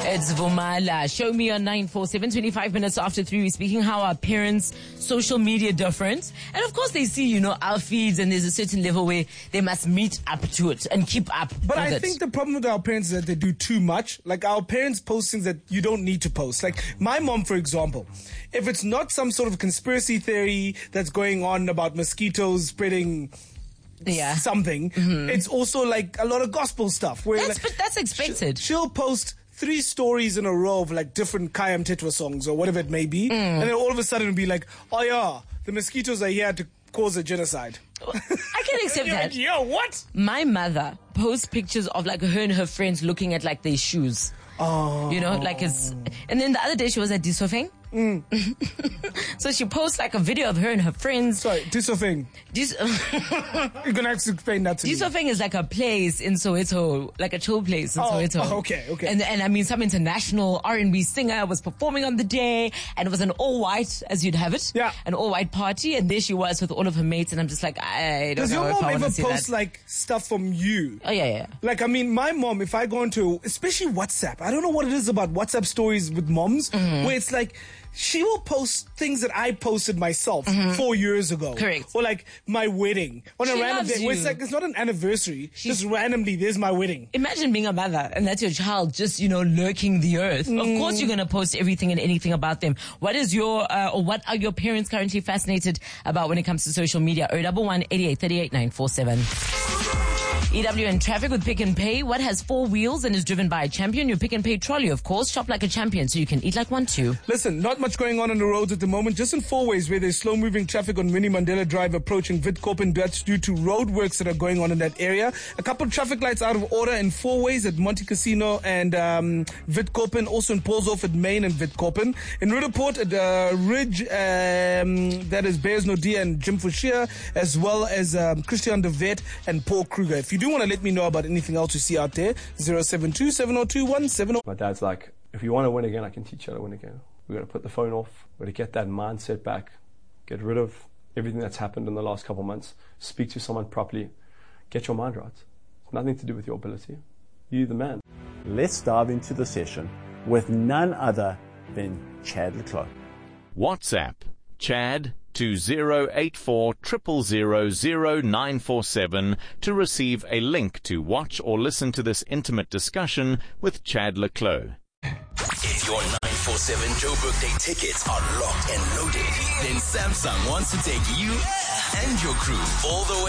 It's Vumala. Show me on 947, 25 minutes after 3. We're speaking how our parents' social media different. And of course they see, our feeds, and there's a certain level where they must meet up to it and keep up But with I it. think the problem with our parents is that they do too much. Like, our parents post things that you don't need to post. Like, my mom, for example, if it's not some sort of conspiracy theory that's going on about mosquitoes spreading something, it's also like a lot of gospel stuff. Where But that's expected. She'll post 3 stories in a row of like different Kayam Tetwa songs or whatever it may be. And then all of a sudden it'll be like, oh yeah, the mosquitoes are here to cause a genocide. I can accept that. Yo, what? My mother posts pictures of like her and her friends looking at like their shoes. Oh. And then the other day she was at Disofeng. So she posts like a video of her and her friends. Sorry, Disofeng. You're gonna have to explain that to me. Disofeng is like a place in Soweto, like a chill place in Soweto. Oh, okay. And I mean, some international R&B singer was performing on the day, and it was an all-white, as you'd have it. Yeah. An all-white party, and there she was with all of her mates, and I'm just like, I don't Does know your if mom I want ever to see post that. like stuff from you? Oh, yeah. Like, I mean, my mom, if I go into, especially WhatsApp, I don't know what it is about WhatsApp stories with moms, where it's like, she will post things that I posted myself 4 years ago. Correct. Or like my wedding. On a She random loves day. Where it's you. like, it's not an anniversary. Just randomly, there's my wedding. Imagine being a mother and that's your child just, lurking the earth. Of course you're going to post everything and anything about them. What is or what are your parents currently fascinated about when it comes to social media? 011 88 38 947. EW in traffic with Pick and Pay. What has 4 wheels and is driven by a champion? Your Pick and Pay trolley, of course. Shop like a champion so you can eat like one too. Listen, not much going on the roads at the moment. Just in 4 ways where there's slow-moving traffic on Winnie Mandela Drive approaching Witkoppen. That's due to road works that are going on in that area. A couple of traffic lights out of order in 4 ways at Monte Casino and Witkoppen. Also in Paulshof at Main and Witkoppen. In Rudaport at Ridge, that is Bears Nodia and Jim Fushia, as well as Christian de Vet and Paul Kruger. If you do want to let me know about anything else you see out there, 072-702-170. My dad's like, if you want to win again, I can teach you how to win again. We're going to put the phone off. We're going to get that mindset back. Get rid of everything that's happened in the last couple of months. Speak to someone properly. Get your mind right. It's nothing to do with your ability. You're the man. Let's dive into the session with none other than Chad le Clos. WhatsApp Chad to 084 000 0947 to receive a link to watch or listen to this intimate discussion with Chad le Clos. If your 947 Joburg Day tickets are locked and loaded, then Samsung wants to take you and your crew all the way